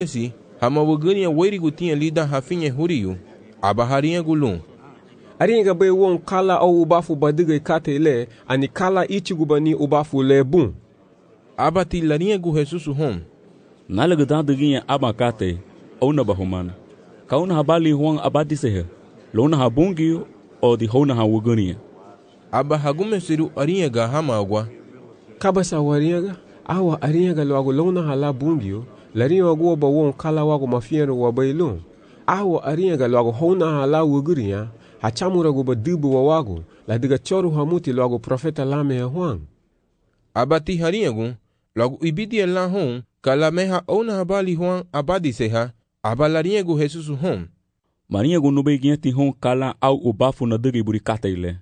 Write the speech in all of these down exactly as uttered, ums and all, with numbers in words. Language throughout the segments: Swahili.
si hama wagania wairigu tinha lida hafinye huriyu aba harinha gulun aringa bai won kala au ubafu badiga kate le ani kala ichigu bani ubafu le bun aba ti larinha gu Jesusu hom nalaga daduginha aba kate au na bahumana kauna habali huang abadi sehe lona habungi o di hona ha wagania aba hagume siru arinha ga hama agwa kabasa waringa awa aringa lwago lona hala bungio larinha wago ba won kala wago mafiero wa bailo awa aringa lwago hona hala wagania hachamura go badibu wa wago la diga choru hamuti lwago profeta lame ya huang abati harinha gu lwago ibidi la hon kala meha ona habali huang abadi seha aba larinha gu Jesusu hom marinha gu nube ginti hon kala au ubafu na digi buri kataile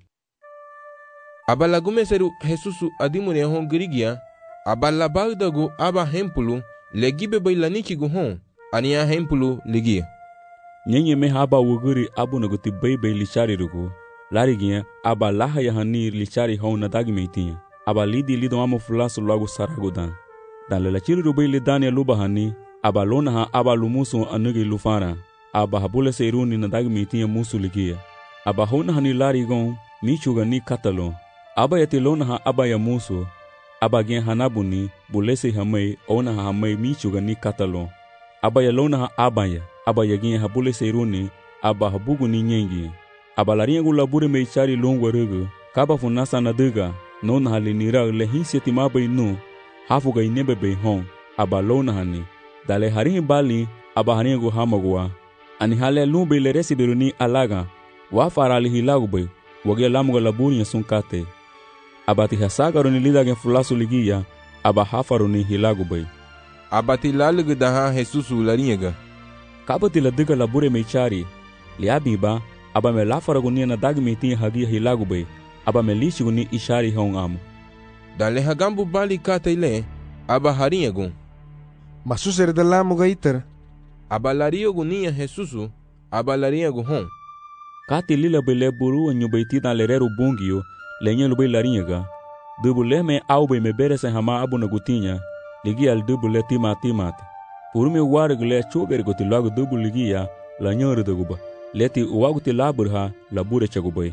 aba lagume seru Jesusu adimune hon girigia aba labauda gu aba hempulu legibe bai laniki gu hon ania hempulu ligia nyenye me haba wuguri abu naguti bai bai lichari rugu larigia aba laha ya hani lichari hon na dagi meitinha aba lidi lido amo fulaso logo saragudan dan le lachiri rubai lidania luba hani aba lona ha aba lumuso anugi lufara aba habule seiruni na dagi meitinha musu ligia aba hona hani larigon michuga ni katalo aba yati lona ha aba ya musu aba gen hanabuni bulese hamai ona ha hamai michuga ni katalo aba ya lona ha aba ya aba yagin habule seiruni aba habugu ni nyengi aba laringu labure meichari longwa rugu kaba funasa na duga nona hali nira le hinseti mabai nu hafuga inebe bei hon aba lona hani dale harin bali aba haringu hamagwa ani hale lumbe le resibiruni alaga wa farali hilagu bei wage lamuga laburi sunkate abati hasagaruni lidagen fulasu ligia aba hafaruni hilagu bei abati lalugu daha Jesusu larinha kabati la diga labure meichari liabiba aba me lafaraguni na dagmiti hagi hilagu bei aba me lishiguni ishari hon amo dale hagambu bali kataile aba harinha gu masusere de lamu gaiter aba lario gu nia Jesusu aba larinha gu hon kati lila bele buru nyubaiti na lereru bungio lenye lube larinha ga dubule me aube me berese hama abu nagutinha ligi al dubule tima timate purume wargle choger goti lagu dubu ligia la nyoru duguba leti uwaguti laburha labure chagubai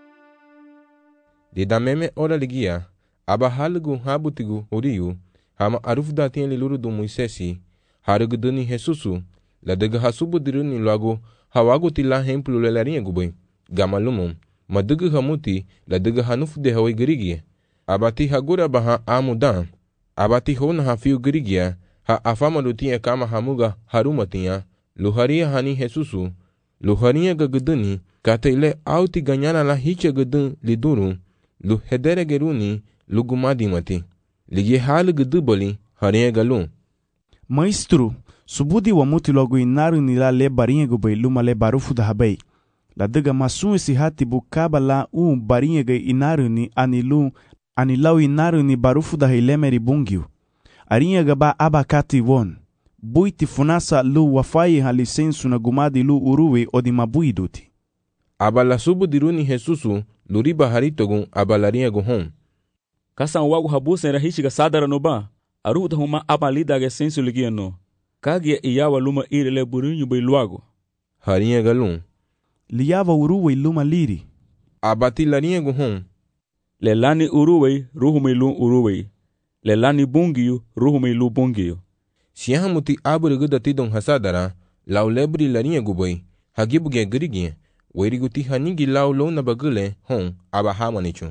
de dameme ora ligia aba halgu habutigu uriyu hama arufda tien liluru du Moisesi harugu duni Jesusu la daga hasubu diruni lagu hawaguti la hemplu le larinha gubai gamalumum madugu hamuti la daga hanuf de hawai girigia abati hagura baha amudan abati hona hafiu girigia ha afama lutinha kama hamuga haruma tinha luharia hani Jesusu luharia gaguduni kataile auti ganyana la hicha gudun liduru lu hedere geruni lugumadi mati ligi hal gudubali haria galu maestro subudi wa muti logo inaru ni la le barinha gubei luma le barufu da habei la daga masun esi hati bukaba la un barinha ge inaru ni anilu anilau inaru ni barufu da hilemeri bungiu arinha gaba abakati won buiti funasa lu wafai halisensu na gumadi lu uruwe odi mabuiduti abala subu diruni Jesusu luriba haritogun abalarinha gu hon kasan wagu habusen rahishiga sadara no ba aruda huma abalida ge sensu ligia no kagia iyawa luma irele burinyu bei luago harinha galun liava uruwe luma liri abati larinha gu hon lelani uruwe ruhume lu uruwe lelani bungiyu ruhume lu bungiyu siahamuti aburigu datidon hasadara lau lebri larinha gubai hagibuge girigia wairiguti hanigi lau lona bagule hon aba hamanichu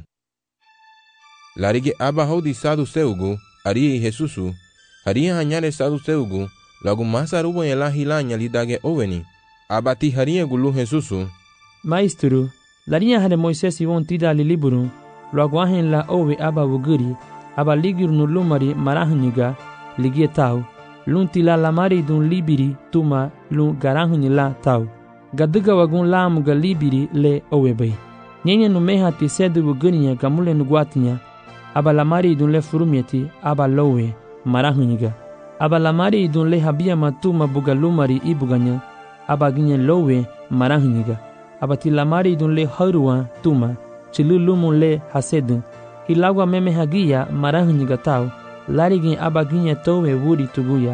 larige aba haudi sadu seugu arie Jesusu haria hanyare sadu seugu lagu masa rubo yela hilanya lidage oveni abati haria gulu Jesusu maestro larinha hane Moisés won tida li liburu lagu ahen la owe aba wuguri aba ligir no lumari marahniga ligie tau lunti la lamari dun libiri tuma lun garahni la tau gadiga wagun lam ga libiri le owebei nyenye no meha ti sedu wugurinya gamule no gwatinya aba lamari dun le furumieti aba lowe marahniga aba lamari dun le habia matuma buga lumari ibuganya aba ginye lowe marahniga aba ti lamari dun le haruwa tuma chilulumun le hasedu hilagwa meme hagia marahniga tau larigin aba ginye towe wuri tuguya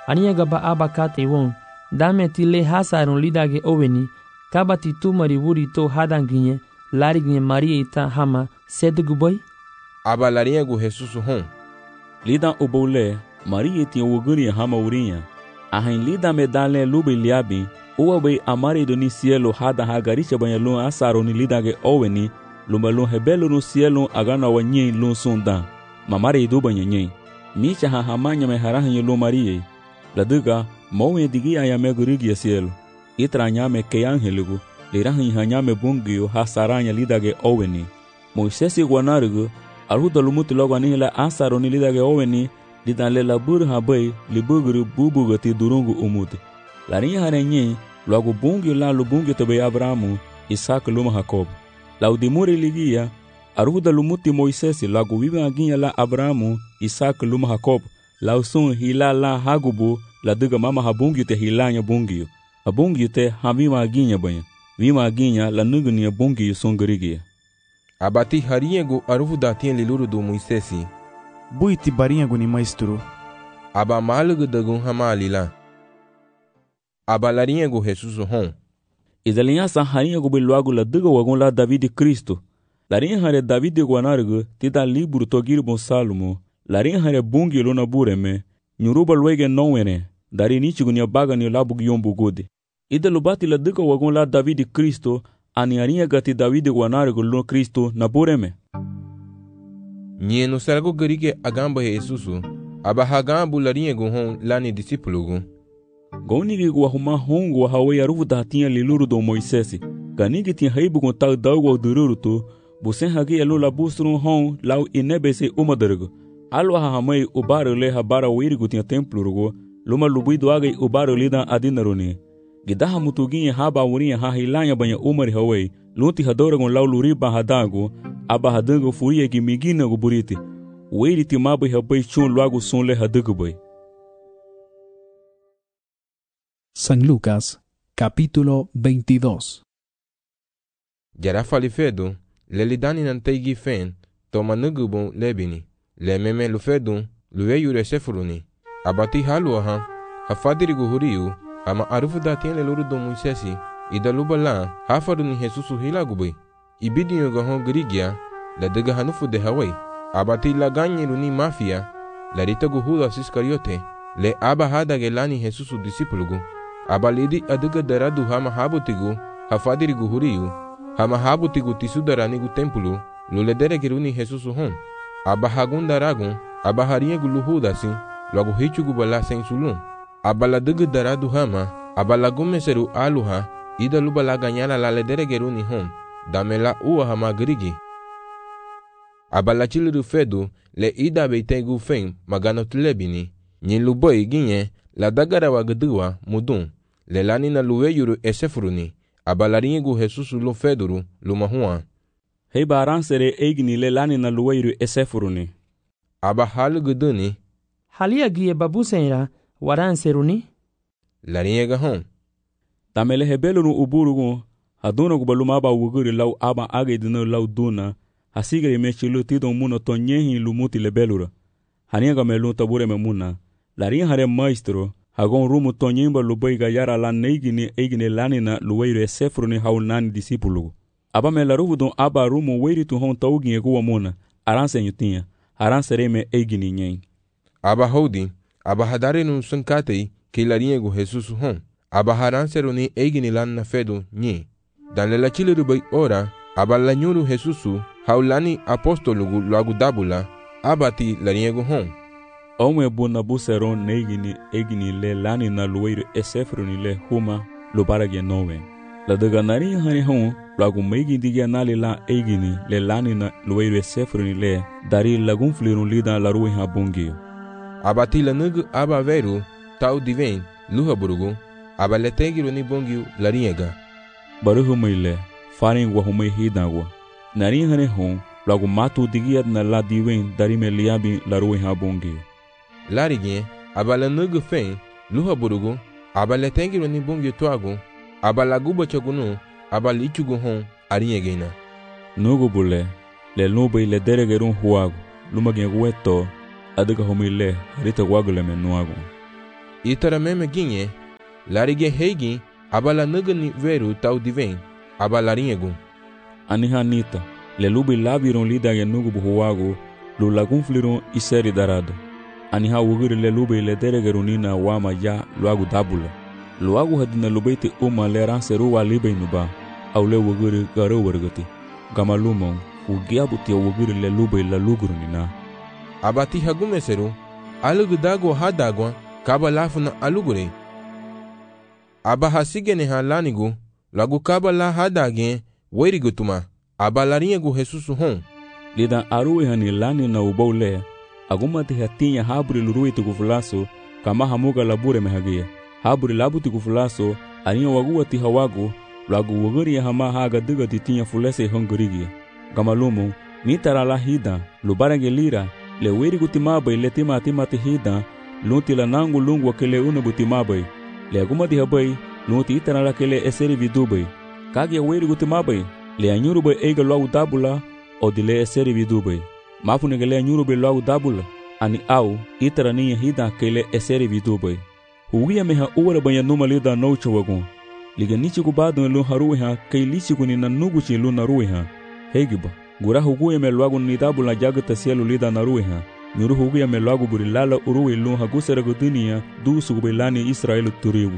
Aniaga ba aba kate won. Dame ti le hasaron lidage oweni. Kaba ti tumari wuri to hadanginye. Lariginye Maria ita hama seduguboy. Aba lariago Jesus hon. Lida obole Maria tinha woguri hama urinha. Ahin lida medale lube liabi. Uwabe amare do ni cielo hada hagarisha banyalun asaro ni lidage oweni. Lumbalun hebelo no cielo agana wanyen lun sundan. Mamare do banyenyen. Micha ha hamanya me harahan lo Maria. Laduga mowe digi ayame gurigi cielo. Itranya me ke angeligo. Lirahan hanyame bungio hasaranya lidage oweni. Moisesi guanarugo. Aruda lumuti logo anihila asaro ni lidage oweni. Lidan le labur habai libuguru bubugati durungu umuti. Larinha harenye logo bungio la lubungio tobe Abrahamu. Isaac luma Jacob. Laudimuri ligia. Aruda lumuti Moisesi lago vive aginha la Abrahamu. Isaac luma Jacob. Lausun hila la hagubu. La duga mama habungio te hilanya bungio. Abungio te hamima aginha banha. Vima aginha la nugunia bungio songorigia. Abati hariego arufu datien liluru do Moisesi. Buiti barinhago ni maestro. Aba malugu dagun hama alila. Aba larinhago Jesus hon. Izalinha sa harinhago beluago la duga wagon la David Cristo. Larinha hare David guanargo tida libro togir bon Salomo. Larinha hare bungi lona bureme. Nyuruba luege nowene. Dari nichigo ni abaga ni labu yombu gode. Ida lubati la duga wagon la David Cristo. Ani harinha gati David guanargo lo Cristo na bureme. Nye no sargo garige agamba Jesusu. Aba hagambu larinhago hon lani discípulo. Gaunigi guahuma hongo hawe arufu datinha liluru do Moisesi. Ganigi tinha heibu com tal dago dururu tu. Busen hagi elu la busrun hon lau inebese umadargo. Alu hahamai ubaro le habara wirigu tinha templo rugo. Luma lubido agai ubaro lida adinaruni. Gidaha mutuginha haba urinha hahilanya banha umari hawai. Lunti hadoragon lau luriba hadago. Aba hadango furia gi migina go buriti. Wiri timabu habai chun luago son le hadago boy. San Lucas, capítulo veintidós. Jara falifedo, lelidani nanteigi fen, toma nugubon lebini, le meme lufedun, luwe yure sefuruni. Abati halu aha, hafadirigu huriu, ama arufu datien le luru do Moisesi, ida lubala, hafaruni Jesusu hilagubui. Ibidi yoga hon grigia, la dega hanufu de Hawaii. Abati la ganyeruni mafia, la ritagu Judas Iscariote, le aba hada gelani Jesusu disipulugu. Abalidi aduga daradu hama habutigu, hafadirigu huriu, hama habutigu tisudaranigu tempulu, luledere geruni Jesusu hon. Abahagun daragun, abahariegu luhudasi, logo hichugu bala sensulun. Abaladuga daradu hama, abalagumeseru aluha, ida lubala ganyala la ledere geruni hon, damela uwa hama grigi. Abalachiliru fedu, le ida beitegu fen, maganotlebini, nyiluboy ginye, la dagara wagduwa mudun. Lelani na luwe yuru esefuruni. Abalaringu Jesusu lo feduru lumahua. Hei baran sere eigni lelani na luwe yuru esefuruni. Aba halu guduni. Halia gie babu senra waran seruni. Laringa hon. Tamele hebelu no uburugu. Haduna gubaluma aba wuguri lau aba age dino lau duna. Hasigari mechilu tidon muno tonyehi lumuti lebelura. Hanianga melu tabure memuna. Larin hare maestro. Hagon rumu tonyimba lubai gayara la neigini eigini lanina luweire sefruni haunani disipulu. Aba me la ruvu don aba rumu weiri tu hon taugi egu mona. Aranse nyutinha. Aranse reme eigini nyen. Aba hodi. Aba hadare nun sunkatei ke larinha gu Jesus hon. Aba haranse runi eigini lanna fedu nyi. Dan lela chile rubai ora. Aba la nyuru Jesusu haulani apostolugu luagu dabula. Aba ti larinha gu hon. Ome buna buseron neigini egini le lani na luweiro esefruni le huma lo barage nowe. La daga nari hani hon lagu meigi digia nali la egini le lani na luweiro esefruni le dari lagun flirun lida la ruwe ha bungio. Abati la nugu aba veru tau diven luha burugu aba le tegiru ni bungio la riega. Baruhu meile farin wahumei hidagwa. Nari hani hon lagu matu digia na la diven dari me liabi la ruwe ha bungio. Larigien, abala nugu fen, luha burugu, abala tengiru ni bungi tuagu, abala guba chagunu, abala ichugu hon, ariegena. Nugu bule, le nube le deregerun huagu, lumagien gueto, adiga homile, harita wagule menuagu. itara meme ginye, larige heigi, abala nagani veru tau divem, abalarinhego. Anihanita, lelubi labiron lida genugu buhuago, lu lagun fliron iseri darado. Aniha wugiri lelubi lederegerunina wama ya luagu dabula. Luagu hadina lubeiti uma leran seru wa libe nuba, au le wugiri garo wargati. Gamalumon, ugiabuti wugiri lelubi la lugurunina. Abati hagume seru, alugu dago hadagwa, kaba lafuna alugure. Aba hasigene ha lanigu, lagu kaba la hadage, werigutuma, aba larinhego Jesusu hon. Lidan arui hani lani na ubaule, agumati hatinya habri lurui tukufulaso, kama hamuga labure mehagia. Habri labu tukufulaso, arinha waguati hawago, lagu waguri hama haga diga titinha fulese hongurigia. Gamalumo, nitara la hida, lubarage lira, le werigutimaba le tima timati hida, lunti la nangu lungu wakele una butimabai. Le agumati habai, lunti itara la kele eseri vidubai. Kagia werigutimaba, le anyurubai eiga loagu dabula, o dile eseri vidubai. Mafunega le anyurubai loagu dabula, ani au, itara niya hida kele eseri vidubai. Huwia meha uwara banya numa lida noucha wagon. Liga nichi kubado lu haruiha, kei lichi kuni na nuguchi lu naruiha. Hegiba, gura huguya me loagu nidabula jagata sielu lida naruiha. Nyuru huguya me loagu burilala urui lu hagusera gudunia, du sugubilani Israelu turibu.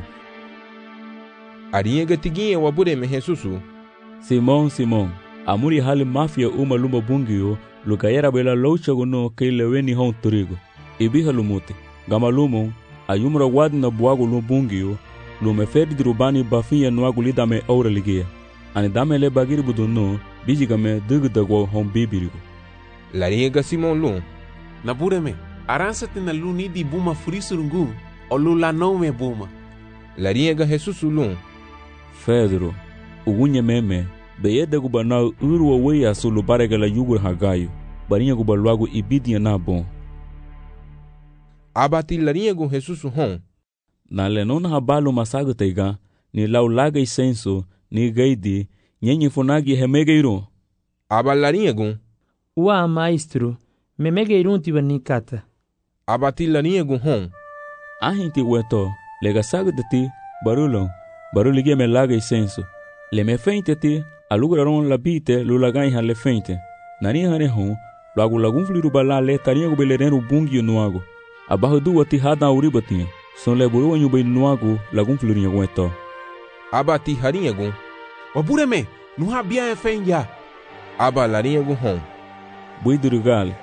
Arinhega tiguinha wabure me Jesusu. Simon, Simon, amuri hali mafia uma lumba bungio, lukayera bela loucha guno kei leweni hon turigo. Ibiha lumute, gamalumo, ayumra wadna buagu lu bungio, lume ferdi dirubani bafia nuagu lidame aura ligia. Ani dame le bagiri buduno, bijigame digdagwa hon bibirigo. Larinhega Simon lu. Nabureme, aransate na lu nidi buma frisurungu, o lu lanão me buma. Larinhega Jesusu lu. Pedro, ugunye meme, beyede gubanau urwa weya sulu barega la yugur hagayo, barinha gubaluagu ibidia na bon. Abati larinhego Jesusu hon. Na lenona habalu masago teiga, ni lau laga isenso, ni gaidi, nyenye funagi hemegeiro. Aba larinhego. Ua maestro, memegeirun tibanikata. Abati larinhego hon. Ahinti weto, lega sago de ti, barulon. Baruligia me laga isenso. Le me feinte ti, aluguraron la bite, lulagai han le feinte. Nani hane hon, lagu lagun flirubala le tarinha gubeleren bungio nuago. Abajo duwa ti hada uribatinha. Son le buru anyubay nuago lagun flirinha gueto. Abati harinhago. Wabureme, não habia e fenja. Aba larinhago hon. Buidurugale.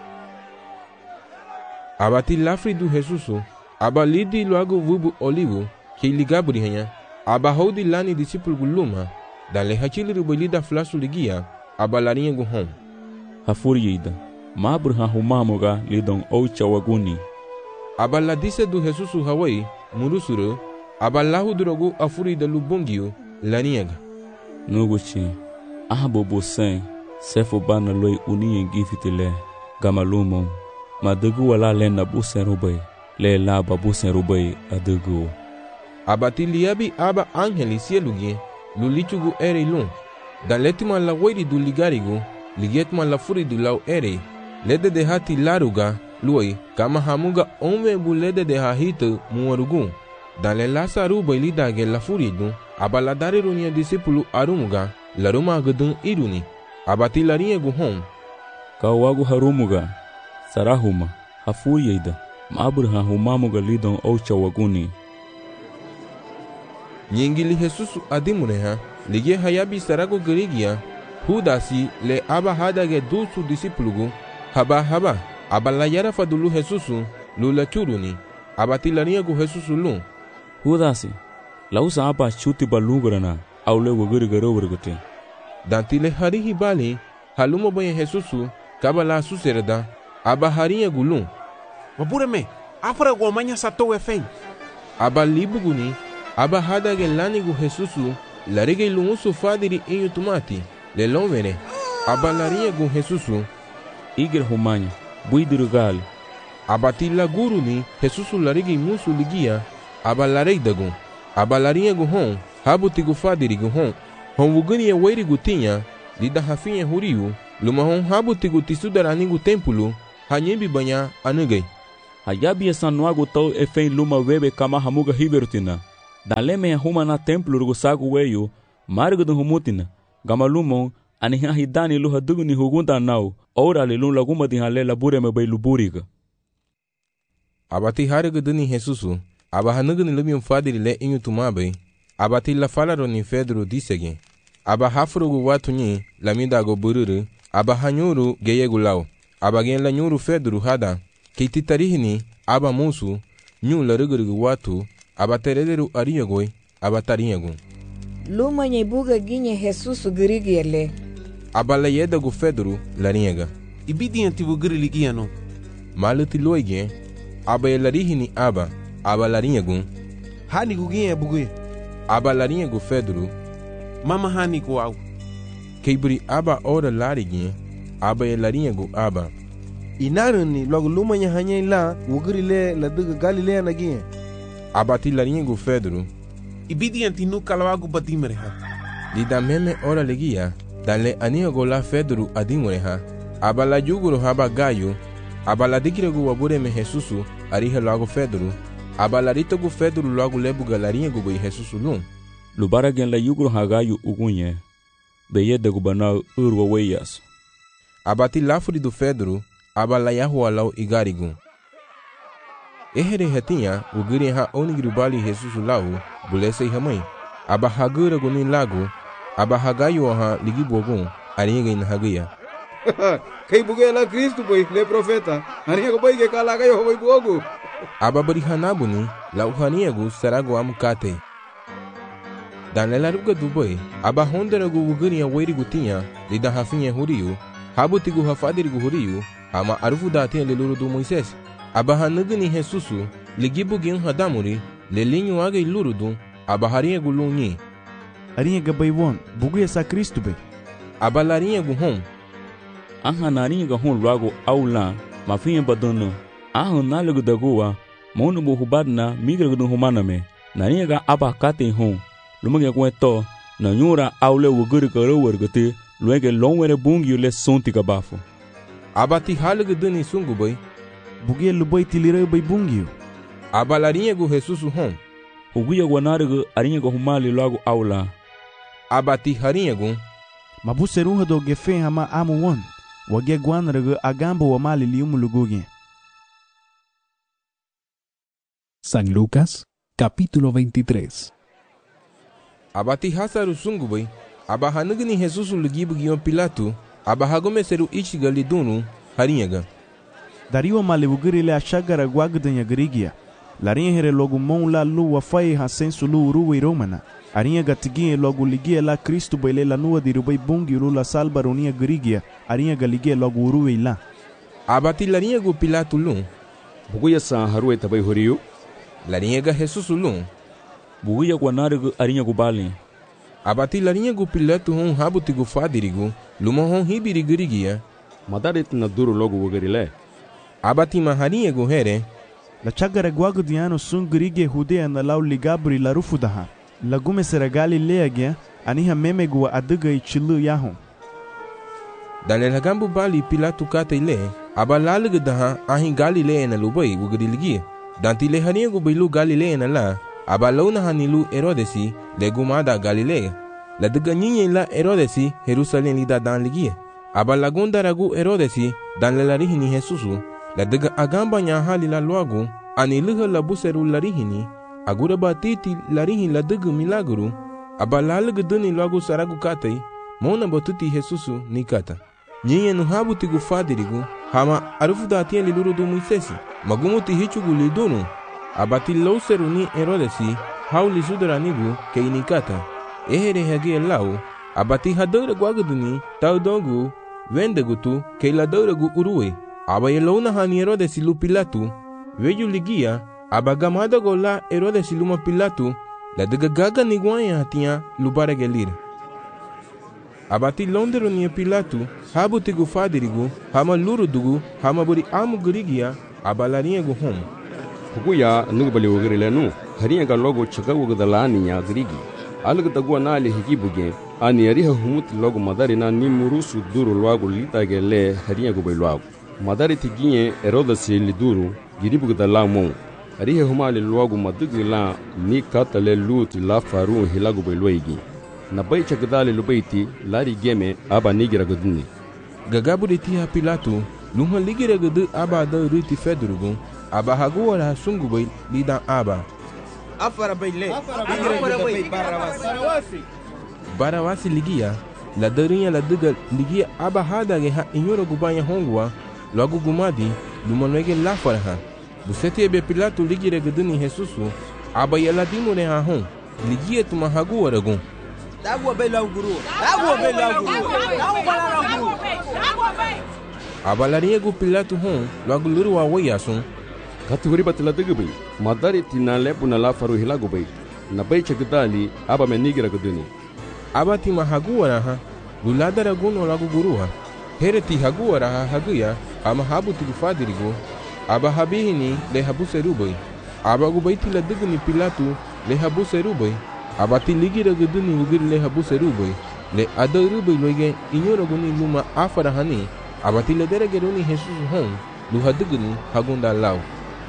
Abati lafri do Jesusu. Aba lidi loago vubu olivo, que ligaburi hanha. Aba hodi lani discípulo guluma, da le hachili rubalida flasu ligia, aba larinhego hon. Hafuriida, mabur hahumamoga lidon oucha waguni. Aba la dise do Jesusu Hawaii, murusuru, aba lahu drogo afurida lubongio, larinhega. Nuguchi, ahabo bosen, sefo bana loi unie gifitile, gamalumon, madugu wala lena busen rubai, le laba busen rubai adugu. Abati liabi aba angeli sielugie, lulichugu ere lun. Dan letima la wairi du ligarigo, ligetma la furi du lau ere. Lede de hati laruga, luai, kama hamuga ome bu lede de hahita muarugu. Dan le lasa ruba ilidage la furi du, aba la dari runia disipulu arumuga, la ruma agadun iruni. Abati larinhego hon. Kawagu harumuga, sarahuma, hafuriida, mabur hahumamoga lidon oucha waguni. Nyingili Jesusu adimuneha, ligie hayabi sarago gerigia, hudasi le aba hadage dusu disipulugu, haba haba, aba la yara fadulu Jesusu, lula churuni, abati larinhego Jesusu lu. Hudasi, lausa aba chuti balungrana, aule wagiri garo wargate. Dantile harihi bali, halumo banya Jesusu, kaba la suserda, aba harinhego lu. Wabureme, afra gomanya sato e fen. Aba libuguni, aba hadage lanigo Jesusu, larige lungusu fadiri inyu tumati, le lonvene, aba larinhego Jesusu. Igre humanya, buidurugali. Abati la guruni, Jesusu larige musu ligia, aba lareidagu, aba larinhego hon, habutigu fadirigu hon, hon wuguni e weirigu tinha, lida hafinha huriu, luma hon habutigu tisudaranigu tempulu, hanyembi banya anugai. Hayabi sanuago tau efein luma webe kama hamuga hiverutina. Daleme huma na templo rugo sago weyo, margo do humutina. Gamalumon aniha hidani luha duguni hugunta nau, ora le lun laguma di halela bure me bailu buriga. Abati hariga duni Jesusu, abahanugani lumium fadiri le inyu tumabe, abati la falaro ni Pedro disege. Aba hafrugu watu nyi, lamida go bururu, aba hanyuru geyegu lau, aba gen la nyuru Pedro hada, kiti tarihini, aba musu, nyu la rugurugu watu, aba terederu ariyagoi, aba tariyagu. Luma nye buga ginye Jesusu girigiyele. Aba la yedagu Pedro lariyaga. Ibidi antibu giriligiano. Maluti loige, aba larihini aba, aba lariyagu. Hani guginye bugue. Aba lariyagu Pedro. Mama hani guau. Keibri aba ora larigi, aba lariyagu aba. Inaruni logo luma nya hanya la wugirile la duga Galilea na ginye. Abati lariyagu Pedro. Ibidi antinu kalawagu badimreha. Lida meme ora legia, dale aniyago la Pedro adimreha. Aba la yuguru haba gayo, aba la dikiregu wabure me Jesusu, ariha logo Pedro. Aba la ritogu Pedro logo lebuga lariyagu bei Jesusu lum. Lubara gen la yuguru hagayu ugunye, beye de gubanau urwa weyas. Abati lafuri do Pedro, aba la yahua lau igarigu. Ehere hatinha, ugiri ha onigirubali Jesusu lau, bulese ihamai. Aba hagura guni lago, aba hagayu ha ligibogun, ariga in hagia. Kay buge la Cristo boy, le profeta, ariga boy ke kalaga yo boy bogu. Aba barihanabuni, la uhaniagu sarago amukate. Dan la ruga do boy, aba honderagu ugiri awiri gutinha, lida hafinha huriu, habutigu hafadirigu huriu, ama arufu datin leluru do Moisés. Aba hanugani Jesusu, ligibugin hadamuri, lelinho aga ilurudu, aba harinha gulunyi. Arinha gabaywon, buguya sa Cristo be. Aba larinha guhom. Aha narinha gahon logo aula, mafinha badono. Aha nalagu dagoa, monu bo hubadna migra gudun humaname. Narinha ga aba kate hon. Lumage kweto, na nyura aule wuguri karo wargate, luege longwere bungi ule sonti kabafo. Aba ti halagu duni sungu boy. Bugia lubai tilira bai bungio. Aba larinha gu Jesusu hom. Uguya guanaragu arinha gu humali logo aula. Aba ti harinha gu. Mabuserunha do gefen hama amu won. Wage guanaragu agambo wa mali liumu lugugi. San Lucas, capítulo veintitrés. Aba ti hasaru sungu boy. Aba hanugani Jesusu lugibu gion Pilato. Aba hagomeseru ichiga lidunu harinha ga. Dario male ugiri le achagara guagdanya grigia. Larinha here logo mon la lu wa fai ha sensu lu uruwe romana. Arinha gatiginha logo ligia la Cristo baile la nua di rubai bungi uru la salba ronia grigia. Arinha galigia logo uruwe la. Abati larinha gu Pilato lum. Buguya sa haruwe tabai horiu. Larinha ga Jesusu lum. Buguya guanaragu arinha gu bali. Abati larinha gu Pilato hon habuti gu fadirigu. Luma hon hibiri grigia. Madarit na duru logo ugirile. Abati maharinha gu here. La chagara guagdiano sun grige hudea na lau ligabri la rufudaha. La gume sera Galilea gya, aniha meme gua aduga i chilu yahon. Dan el hagambu bali Pilato kata ile, aba laluga daha ahin Galilea na lubai ugadilige. Dan tile harinha gu bilu Galilea na la, aba launa hanilu Herodesi, le gumada Galilea. La duga nyinye la Herodesi, Jerusalem lida dan ligie. Aba lagunda ragu Herodesi, dan le larihini Jesusu. La daga agamba nya hali la loagu, ani luha la buseru larihini, agura batiti larihin la daga milaguru, aba laluga duni loagu saragu katay, mona batuti Jesusu ni kata. Nyinye nuhabuti gu fadirigu, hama arufu datien li luru du Moisesi, magumuti hichugu li dunu, abati lauseru ni Herodesi, hauli sudaranigu ke ini kata. Ehere hage lau, abati hadora guaguduni, taudogu, vendegutu ke la doragu uruwe. Aba yelona hani Herodesi lu Pilato, veju ligia, aba gamada gola Herodesi luma Pilato, la daga gaga niguanya hatia lubara gelir. Abati londero ni Pilato, habu tigu fadirigu, hama luru dugu, hama buri amu gurigia, aba larinha gu hom. Kukuya nugbali ugirile nu, harinha ga logo chaka ugdalani ya grigi. Alga tagua na ali hikibuge, ani ariha humuti logo madari na ni murusu duru loagu litage le harinha gu bailuagu. madari tiginye eroda se liduru giribu da la mon arihe humali luagu madugi la ni katale lut la faru hilagu beloigi na bai chagdale lubaiti lari geme aba nigira gudni gagabu de tia Pilato luha ligira gudu aba da ruti fedrugu aba haguara sungu bai lidan aba afara baile afara baile barawasi barawasi ligia la darinha la duga ligia aba hada ge ha inyoro gubanya hongwa logo gumadi lumanwege la faraha busete be Pilato ligira guduni Jesusu aba yala dimure ha hon ligia tuma haguara gun dago bela guru dago bela guru dago bela guru aba larinha gu Pilato hon logo luru wa wayasun katuri batla dugbi madari tinale puna la faru hilagu bai na bai chagdali aba menigira guduni aba ti mahaguara ha luladara guno lagu guruha hereti haguara ha haguya ama habu ti fadirigo aba habihini le habu serubai aba gubaiti la dugni Pilato le habu serubai aba ti ligira guduni ugir le habu serubai le adarubai loige inyoro guni luma afara hani aba ti le deregeruni Jesus hon lu hadugni hagunda lau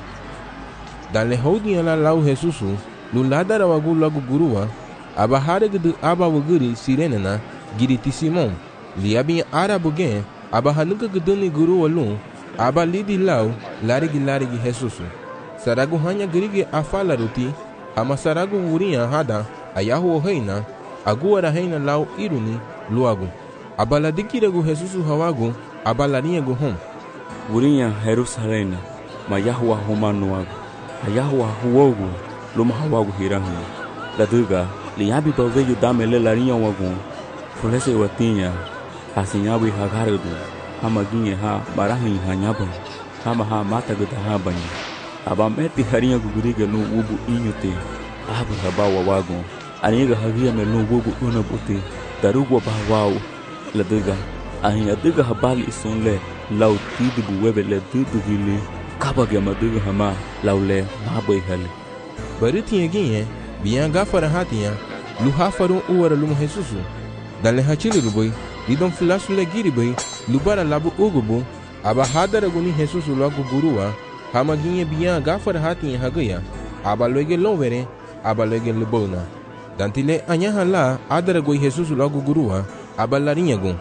dan le hodi ala lau Jesusu lu ladara wagu lagu guruwa aba haragdu aba wuguri sirenena giriti Simon liabi arabu gen aba hanuga guduni guruwa lu aba lidi lau larigi larigi Jesusu saragu hanya girigi afala ruti ama saragu wuria hada ayahu heina aguara heina lau iruni luagu aba ladikiragu Jesusu hawagu aba larinha gu hon wuria Jerusalena mayahu humanuagu ayahu huogu luma hawagu hirahu la duga liabi baveju damele larinha wagu fulese watinha asinyabi hagarudu hama ginye ha barahi hanyaba hama ha mata gada ha bani aba meti harinha guguriga no ubu inyote abu habawa wagu aniga hagia me no ubu una bote darugo bawau la duga ahinya duga habali isunle lau tidu webe le tidu gile kabage maduga hama laule maboy hale baritinha ginye biyan gafara hatiya lu hafaru uwara lu Jesusu dale hachili rubai lidon fulasu le giribai lubara labu ugubu aba hadara guni Jesusu lagu guruwa hama ginye biyan gafara hatiya hagaya aba loige lonvere aba loige lubona dantile anyaha la adara goi Jesusu lagu guruwa aba larinha gun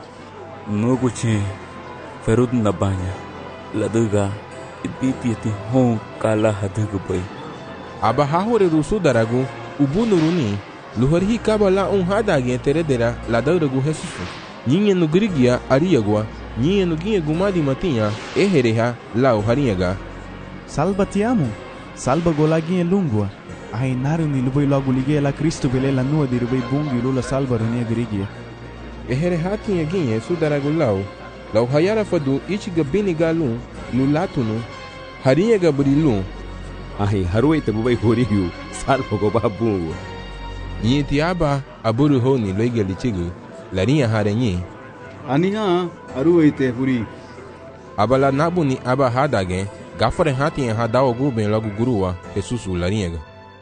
nuguche ferud nabanya laduga ibiti ti hon kala haduga bai aba hahore rusu daragu ubunuruni luharhi kabala un hadage teredera la daragu Jesusu nyinye no grigia ariagwa nyinye no ginye gumadi matinha ehereha lau harinhaga salva ti amo salva golaginha lungua ai naruni lubai logo ligue la Cristo belela nua de rubai bungi lula salva runia grigia ehereha tinha ginye sudaragu lau lau hayara fadu ichiga bini galun lulatunu harinhaga brilun ai haruai tabubai horiu salva go babungu nyiti aba aburu honi loiga lichigu larinha harenyi aniha aruai te huri abala nabuni aba hadage gafare hatinha hadawo guben logo guruwa Jesusu larinhaga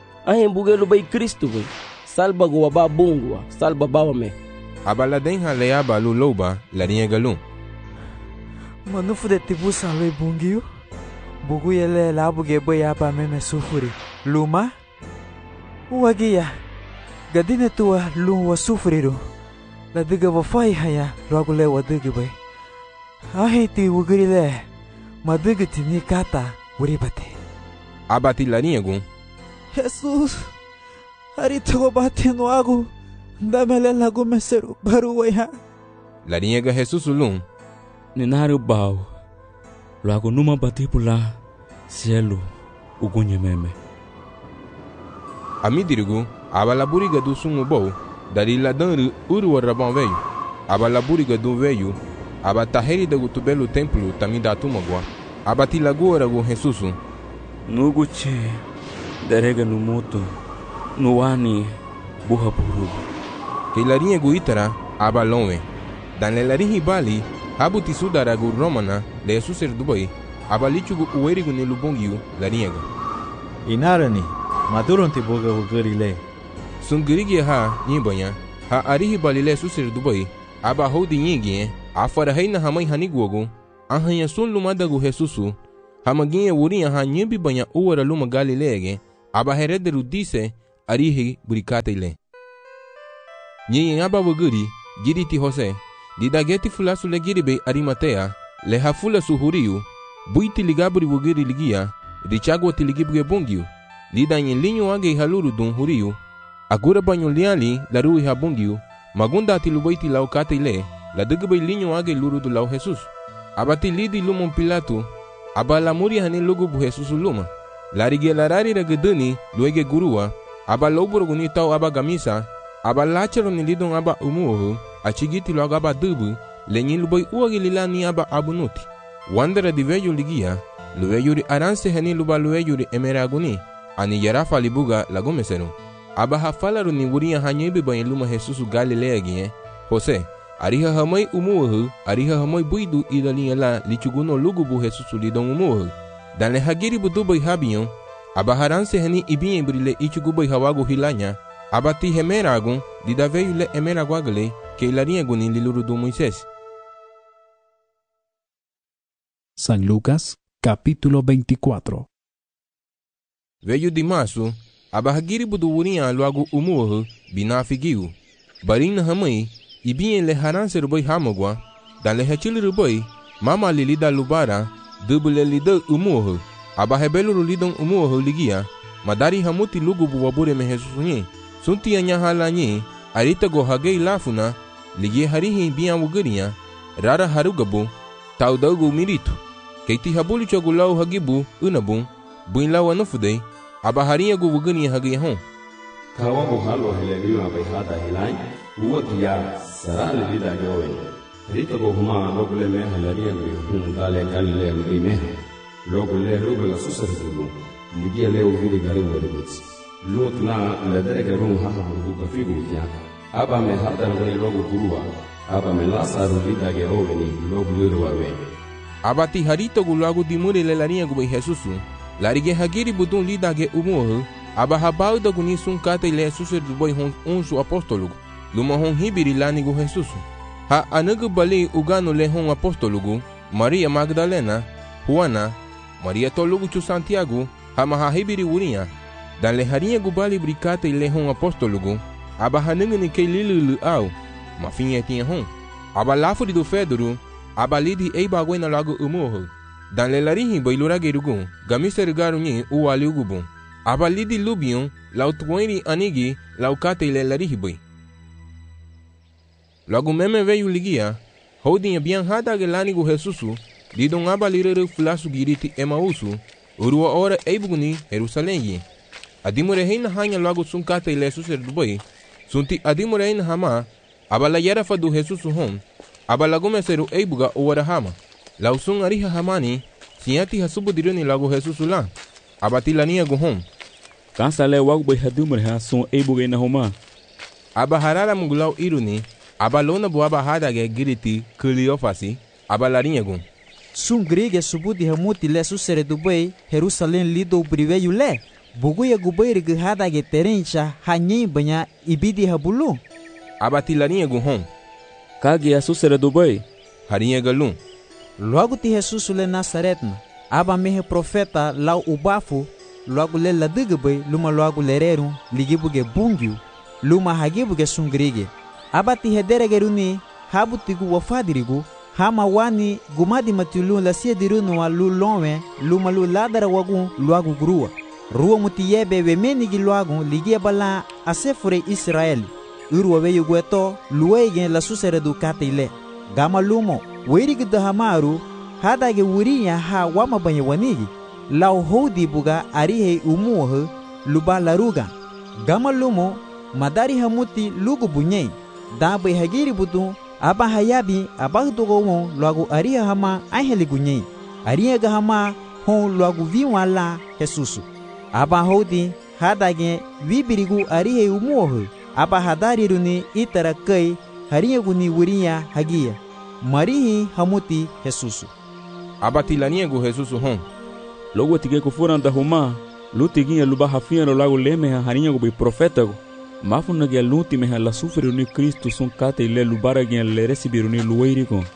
ai bugelu bai Cristo bai salva go babungu salva bawame abala denha leaba lu loba larinhaga lun manufu de tibu salve bungiu bugu yele labu ge bai aba meme sufuri luma uagia gadine tua lu wa sufriru la diga wa fai haya logo le wa diga bai ahi ti ugri le madiga ti ni kata uribate abati larinhagu Jesus hari to bate no agu damele lagu meseru baru waya larinhaga Jesusu lun ninaru bau logo numa batipula cielo ugunye meme amidirigu abala buriga do sungu bou dari ladanru uru warabon veio abala buriga do veio abata herida gu tubelo templo tamida tumagwa abati lagora gu Jesusu nuguche derega no moto no ani buha puru que larinhagu itara abalonwe dan le larinhi bali habuti sudara gu romana le Jesuser dubai abalichugu uerigu ne lubongiu larinhaga inarani maduronti boga ugarile sungirigi ha nyibanya ha arihi balile Jesuser dubai aba hodi nyingie afara heina hamai haniguogu Ahanya sun luma dagu Jesusu, hamaginha wurinha hanyimbi banha uara luma Galileege, aba herederu dise arihi burikata ile. Nyi aba waguri, giriti Jose, didageti fulasu le giribe Arimatea, le hafula suhuriu, buiti ligaburi waguri ligia, richagwa tiligibuge bungiu, lidanyi linyo age haluru dun huriu, agura banyo liali larui habungiu, magunda tilubaiti laukata ile, la dugbe linyo age luru du lau Jesus. Abati lidi lumon Pilatu, aba lamuri hani lugu bu Jesus luma. Larige larari ragedani luege gurua, aba loburuguni tau aba gamisa, aba lachero ni lidon aba umuohu, achigiti lo aba dubu, lenyi lubai uagi lilani aba abunuti. Wandera di veyo ligia, lueyuri aranse hani luba lueyuri emeraguni, ani yarafa libuga lagomesenu. Aba hafalaru ni wuria hanyibi banyi luma Jesus Galilea gie, Jose, ariha hamai umuohu, ariha hamai buidu ilalinha la lichuguno lugubu Jesus lidon umuohu. Dan le hagiri budubai habiyon, aba haranse hani ibinye brile ichugubai hawagu hilanya, aba ti hemeragun, didaveyu le emeraguagale, que ilarinha gunin liluru do Moisés. San Lucas, capítulo veinticuatro. Veyu dimasu, aba hagiri budu wurinha luagu umuohu, binafigiu. Barina hamai, ibinye le haranse rubai hamagwa, dan le hachili rubai, mama lilida lubara, dubule lida umuohu, aba hebeluru lidon umuohu ligia, madari hamuti lugubu wabure me Jesusunye, sunti anya halanye, arita go hagei lafuna, ligie harihi biya wugurinya, rara harugabu, taudagu miritu, keiti habuli chogulau hagibu, unabu, buinlawa nufudei, aba harinha gu wugurinya hagei hon. Kawabu halo heleliyo abai hada hilai, uwakia sarali lida yowen. Rita go huma logule me halaria go hum dale Galilea me me. Logule logule la susar zugo. Ligia leo gidi gari wadubits. Lot na la derega rum ha ha go kafigu ya. Aba me hada ngani logo kurua. Aba me lasa rulida ge roveni logule ruawe. Aba ti harito go lago dimure le larinha go Jesusu. Larige hagiri budun lida ge umuohu. Aba habau da guni sun kata ile susar dubai hon unsu apostolugo. Luma hon hibiri lani go Jesusu. Ha anagu bali ugano le hon apostolugu, Maria Magdalena, Juana, Maria tolugu chu Santiago, ha mahahibiri wurinha. Dan le harinha gubali bricata le hon apostolugu, aba hanungu ni kei lilu au, mafinha tinha hon. Aba lafuri do Fedoro, aba lidi eiba aguena lago umuohu. Dan le larihi bailuragerugu, gamiser garunye uwali ugubu. Aba lidi lubion, lautuwairi anigi, laukate le larihi bai. Logo meme veio ligia, holdinha bian hada gelani go Jesusu, lidon aba lirere fulasu giriti Emausu, urua ora eibuguni Jerusalém. Adimure heina hanya logo sunkata ile suser dubai, sunti adimure heina hama, aba la yarafa do Jesusu hon, aba lago meseru eibuga ora hama. Lausun ariha hamani, siati hasubu diruni lago Jesusu la, aba tilania go hon. Kansa le wago bai hadumure ha sun eibuga ina homa. Aba harara mugulau iruni, aba lona boaba hadage giriti Cleofasi, aba larinha gun. Sun grige subudi hamuti le susere dubai, Jerusalém lido briveyu le. Buguya gubairi ge hadage terencha hanyi banya ibidi habulu. Aba ti larinha gun hon. Kage a susere dubai, harinha galun. Logo ti Jesus le Nazaretna, aba mehe profeta lau ubafu, logo le ladugabai luma logo lereru, ligibuge bungiu, luma hagibuge sun grige. Abati hederegeruni habutigu wafadirigu hama wani gumadi matulu la siediruno wa lulonwe lumalu ladara wagu luagu grua ruwa mutiyebe wemenigi luagu ligia bala asefure Israeli urwa weyu gweto luwege la susere du katile gama lumo werigi hamaru hadage wurinya ha wama banye wanigi lau hodi buga arihe umuohu luba laruga gama lumo madari hamuti lugu bunyei dabai hagiri budu aba hayabi aba dogo logo ariha hama aheli gunyei ariha ga hama hon logo viwala Jesusu aba hodi hadage vibirigu arihe umuohu aba hadariruni itara kai hariya guni wuriya hagia marihi hamuti Jesusu aba tilania go Jesusu hon logo tige ko furanda homa lutiginha luba hafia no lago leme hariya go be profeta go mafuna ge luti me la sufre ni Cristo son kata ile lubara ge le recibiru ni lueiri ko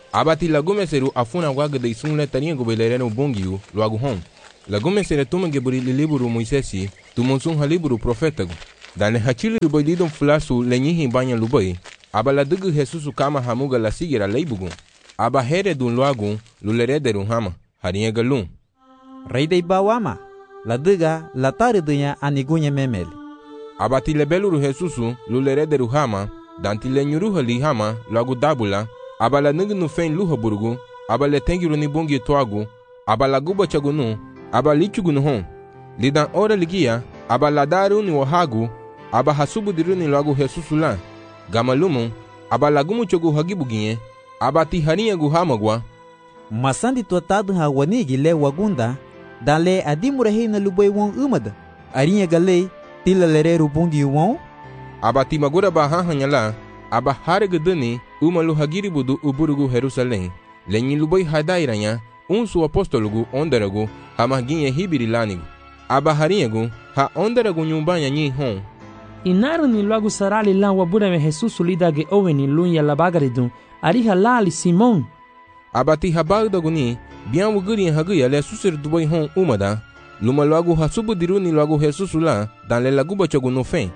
Abati lagume seru afuna waga de isunle tarinha gobelereno bongiu loago hon. Lagume sere tume geburi liburu Moisesi, tumonsun haliburu profetago. Dane hachili rubai lidon fulasu lenyihi banha lubai. Aba la dugu Jesusu kama hamuga la sigira leibugun. Aba here dun loagun lulerederun hama harinha galun. Rei de bawama la duga la taridunya anigunya memeli. Abati lebeluru Jesusu lulerederu hama danti lenyuru hali hama loagu dabula. Aba la nignu fen luha burugu. Aba le tengiru ni bongi toagu. Aba la guba chagunu. Aba lichugunu hon. Lidan ora ligia. Aba la daru ni wahagu. Aba hasubu diru ni loagu Jesusu la. Gamalumu. Aba lagumu chogu hagibuginye. Aba ti harinha gu hamagwa. Masandi tuatadu hawanigi le wagunda. Dale adimurahi na lubay wong umada. Arinha galei tilalereru bungi wong. Aba ti magura baha hanyala. Aba harga dani umalu hagiri budu uburugu Jerusalém. Lenyi lubay hadairanya. Unsu apostolugu onderagu hamaginye hibiri lanigu. Aba harinha gu ha onderagu nyumbanya nyi hon. Inaru ni loagu sarali lan wabura me Jesusu lidage oweni lunya labagaridun. Ariha lali Simon. Abati habagdagu ni bian wuguri haguya le susir dubai hon umada. Luma loagu hasubu diru ni loagu Jesusu la dan le laguba chogu no fen.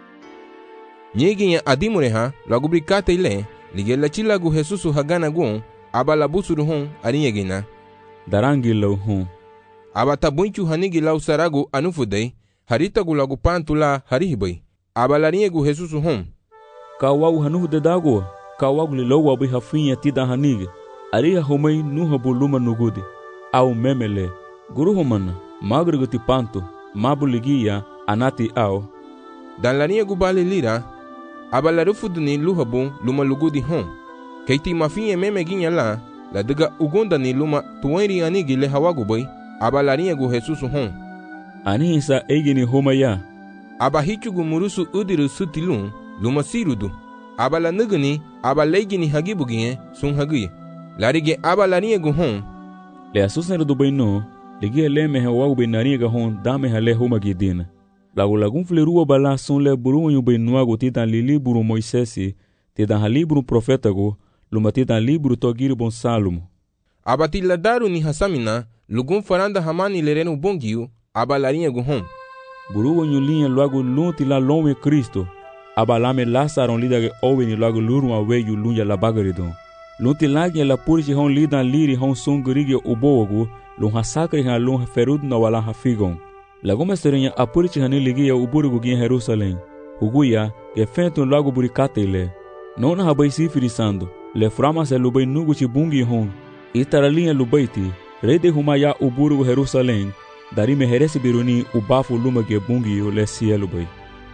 Nyeginya adimureha loagu brikate ile lige la chilagu Jesusu hagana gun aba la busuru hon arinyegina. Darangi lau hon. Aba tabunchu hanigi lau saragu anufudei haritagu lagu pantula harihibai. Aba larinyegu Jesusu hon. Kawagu hanuhude dago. Kawagu li lau wabi hafinha tida hanigi. Ariha homai nuha buluma nugudi. Au memele. Guru homana. Magreguti panto. Mabuligia anati au. Dan larinyegu bali lira. Aba larufuduni luhabu luma lugudi hon. Keiti mafinha meme ginya la. La diga ugonda ni luma tuwenri anigi le hawagu bai. Aba larinyegu Jesusu hon. Anihisa egini homaya. Aba hichugu murusu udiru sutilun luma sirudu. Aba la nuguni aba leigini hagibuginye sun hagiye. Larige aba larinyegu hon. Le asusneru du baino. Ligia le mehe wagu bainariga hon dame hale homagidina. Lagu lagun flerua bala sun le burunyu bainuagu titan li liburu Moisesi. Titan haliburu profetagu. Luma titan liburu togiri bon Salomo. Aba tiladaru ni hasamina. Lugun faranda hamani lerenu bongiu. Aba larinyegu hon. Burugo nyulinha logo lunti la longe Cristo. Abalame Lázaro lidage oweni logo luru aweyu lunja la bagaridon. Lunti lagnya la purji hon lidan liri hon sungurige ubogu lun hasakri han lun ferud na wala hafigon. Lagoma serenya apurji han ligia uburugu gin Jerusalém. Uguya ge fentun logo burikatele. Nona habai sifirisando. Le frama se lubai nugu chibungi hon. Itaralinha lubaiti. Rede humaya uburugu Jerusalém. Dari meheresi biruni ubafu lumage bungi yo le cielo bai.